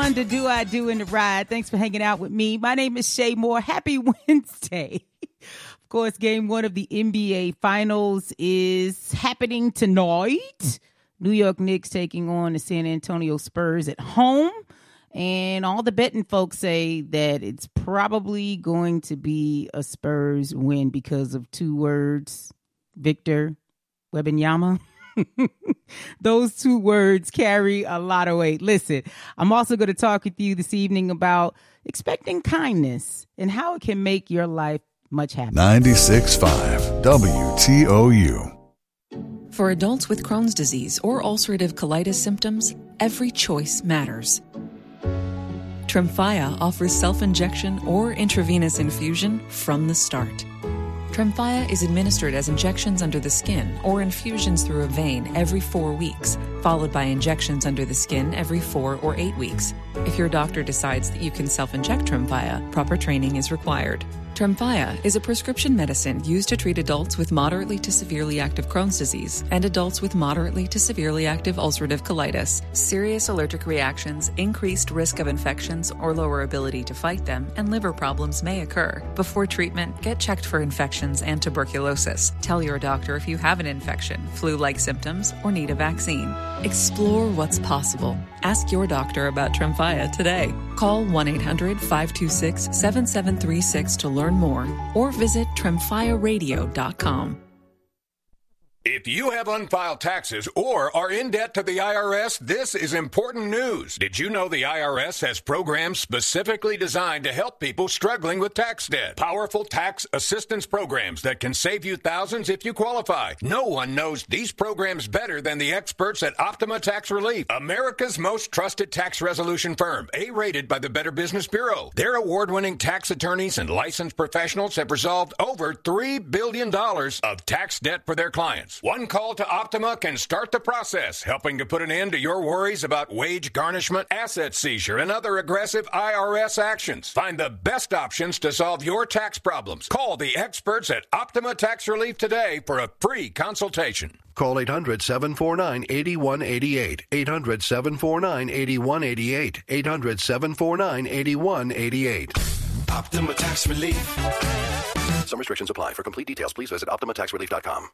on to Do I Do in the Ride. Thanks for hanging out with me. My name is Shay Moore. Happy Wednesday. Of course, game one of the NBA Finals is happening tonight. New York Knicks taking on the San Antonio Spurs at home. And all the betting folks say that it's probably going to be a Spurs win because of two words, Victor Wembanyama. Those two words carry a lot of weight. Listen, I'm also going to talk with you this evening about expecting kindness and how it can make your life much happier. 96.5 WTOU. For adults with Crohn's disease or ulcerative colitis symptoms, every choice matters. Tremfya offers self-injection or intravenous infusion from the start. Tremfya is administered as injections under the skin or infusions through a vein every 4 weeks, followed by injections under the skin every 4 or 8 weeks. If your doctor decides that you can self-inject Tremfya, proper training is required. Tremfya is a prescription medicine used to treat adults with moderately to severely active Crohn's disease and adults with moderately to severely active ulcerative colitis. Serious allergic reactions, increased risk of infections or lower ability to fight them, and liver problems may occur. Before treatment, get checked for infections and tuberculosis. Tell your doctor if you have an infection, flu-like symptoms, or need a vaccine. Explore what's possible. Ask your doctor about Tremfya today. Call 1-800-526-7736 to learn more or visit tremfyaradio.com. If you have unfiled taxes or are in debt to the IRS, this is important news. Did you know the IRS has programs specifically designed to help people struggling with tax debt? Powerful tax assistance programs that can save you thousands if you qualify. No one knows these programs better than the experts at Optima Tax Relief, America's most trusted tax resolution firm, A-rated by the Better Business Bureau. Their award-winning tax attorneys and licensed professionals have resolved over $3 billion of tax debt for their clients. One call to Optima can start the process, helping to put an end to your worries about wage garnishment, asset seizure, and other aggressive IRS actions. Find the best options to solve your tax problems. Call the experts at Optima Tax Relief today for a free consultation. Call 800-749-8188. 800-749-8188. 800-749-8188. Optima Tax Relief. Some restrictions apply. For complete details, please visit OptimaTaxRelief.com.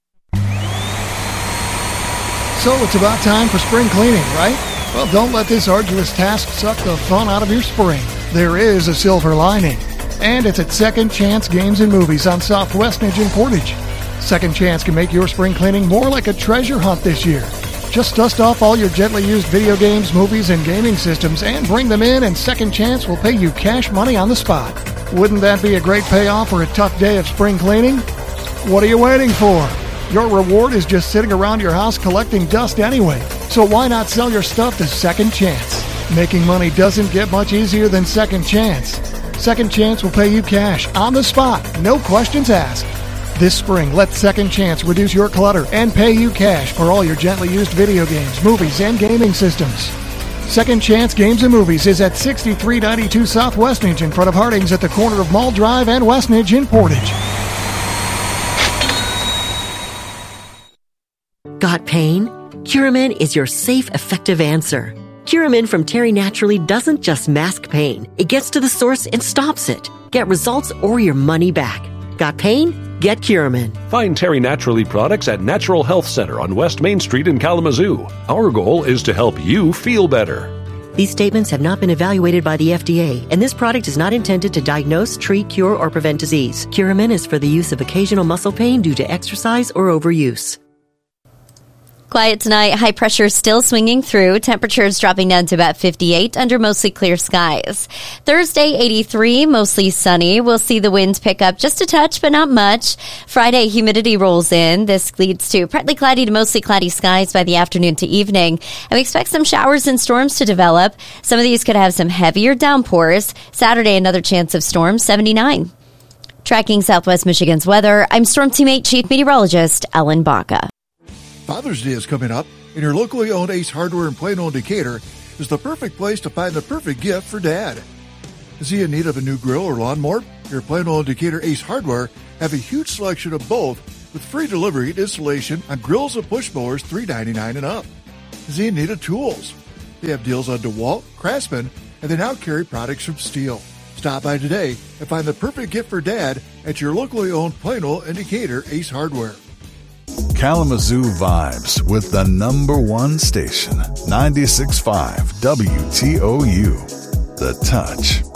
So it's about time for spring cleaning, right? Well, don't let this arduous task suck the fun out of your spring. There is a silver lining, and it's at Second Chance Games and Movies on South Westnedge in Portage. Second Chance can make your spring cleaning more like a treasure hunt this year. Just dust off all your gently used video games, movies, and gaming systems and bring them in, and Second Chance will pay you cash money on the spot. Wouldn't that be a great payoff for a tough day of spring cleaning? What are you waiting for? Your reward is just sitting around your house collecting dust anyway. So why not sell your stuff to Second Chance? Making money doesn't get much easier than Second Chance. Second Chance will pay you cash on the spot, no questions asked. This spring, let Second Chance reduce your clutter and pay you cash for all your gently used video games, movies, and gaming systems. Second Chance Games and Movies is at 6392 South Westnedge in front of Harding's at the corner of Mall Drive and Westnedge in Portage. Got pain? Curamin is your safe, effective answer. Curamin from Terry Naturally doesn't just mask pain. It gets to the source and stops it. Get results or your money back. Got pain? Get Curamin. Find Terry Naturally products at Natural Health Center on West Main Street in Kalamazoo. Our goal is to help you feel better. These statements have not been evaluated by the FDA, and this product is not intended to diagnose, treat, cure, or prevent disease. Curamin is for the use of occasional muscle pain due to exercise or overuse. Quiet tonight. High pressure still swinging through. Temperatures dropping down to about 58 under mostly clear skies. Thursday, 83, mostly sunny. We'll see the winds pick up just a touch, but not much. Friday, humidity rolls in. This leads to partly cloudy to mostly cloudy skies by the afternoon to evening. And we expect some showers and storms to develop. Some of these could have some heavier downpours. Saturday, another chance of storms, 79. Tracking Southwest Michigan's weather, I'm Storm Team 8 Chief Meteorologist Ellen Baca. Father's Day is coming up, and your locally owned Ace Hardware in Plano, Decatur is the perfect place to find the perfect gift for Dad. Is he in need of a new grill or lawnmower? Your Plano and Decatur Ace Hardware have a huge selection of both, with free delivery and installation on grills and push mowers $3.99 and up. Is he in need of tools? They have deals on DeWalt, Craftsman, and they now carry products from Steel. Stop by today and find the perfect gift for Dad at your locally owned Plano and Decatur Ace Hardware. Kalamazoo vibes with the #1 station, 96.5 WTOU. The Touch.